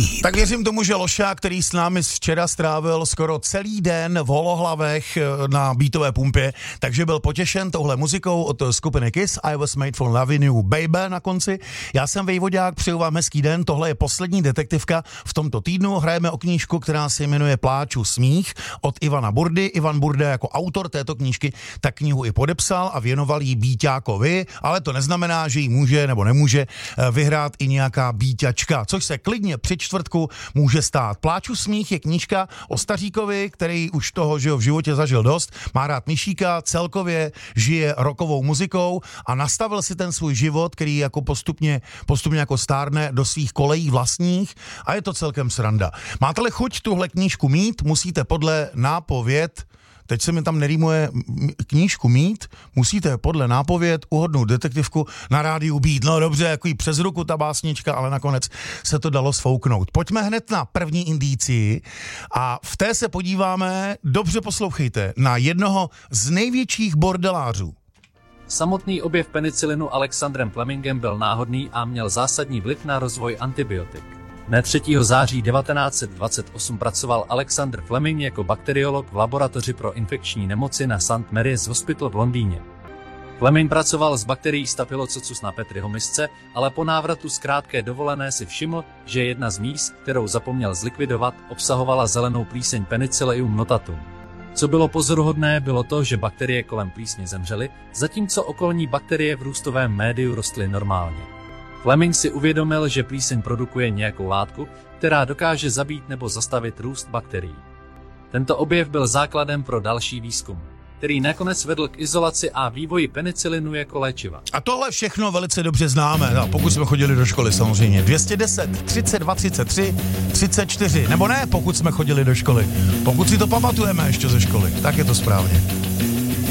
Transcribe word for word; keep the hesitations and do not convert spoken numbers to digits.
Tak věřím tomu, že Loša, který s námi včera strávil skoro celý den v Holohlavech na beatové pumpě, takže byl potěšen touhle muzikou od skupiny Kiss, I Was Made for Loving You Baby na konci. Já jsem Vejvodák, přeju vám hezký den, tohle je poslední detektivka v tomto týdnu. Hrajeme o knížku, která se jmenuje Pláču smích od Ivana Burdy. Ivan Burda jako autor této knížky tak knihu i podepsal a věnoval jí Bíťákovi, ale to neznamená, že jí může nebo nemůže vyhrát i nějaká Bíťačka, což se klidně při čtvrtku může stát. Pláču smích je knížka o staříkovi, který už toho, že ho v životě zažil dost, má rád myšíka, celkově žije rockovou muzikou a nastavil si ten svůj život, který jako postupně, postupně jako stárne do svých kolejí vlastních a je to celkem sranda. Máte-li chuť tuhle knížku mít, musíte podle nápověd teď se mi tam nerýmuje knížku mít, musíte podle nápověd uhodnout detektivku na rádiu Beat. No dobře, jako jí přes ruku ta básnička, ale nakonec se to dalo sfouknout. Pojďme hned na první indícii a v té se podíváme, dobře poslouchejte, na jednoho z největších bordelářů. Samotný objev penicilinu Alexandrem Flemingem byl náhodný a měl zásadní vliv na rozvoj antibiotik. Dne třetího září devatenáct set dvacet osm pracoval Alexander Fleming jako bakteriolog v laboratoři pro infekční nemoci na Saint Mary's Hospital v Londýně. Fleming pracoval s bakterií Staphylococcus na Petriho misce, ale po návratu z krátké dovolené si všiml, že jedna z mís, kterou zapomněl zlikvidovat, obsahovala zelenou plíseň Penicillium notatum. Co bylo pozoruhodné, bylo to, že bakterie kolem plísně zemřely, zatímco okolní bakterie v růstovém médiu rostly normálně. Fleming si uvědomil, že plíseň produkuje nějakou látku, která dokáže zabít nebo zastavit růst bakterií. Tento objev byl základem pro další výzkum, který nakonec vedl k izolaci a vývoji penicilinu jako léčiva. A tohle všechno velice dobře známe, no, pokud jsme chodili do školy samozřejmě. dvě stě deset, třicet dva, třicet tři, třicet čtyři, nebo ne, pokud jsme chodili do školy. Pokud si to pamatujeme ještě ze školy, tak je to správně.